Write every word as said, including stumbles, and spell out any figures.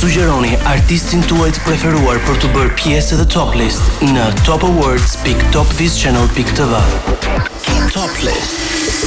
Sugjeroni artistin tuaj të preferuar për të bërë pjesë të Top List në top awards dot top viz channel dot t v. Top List.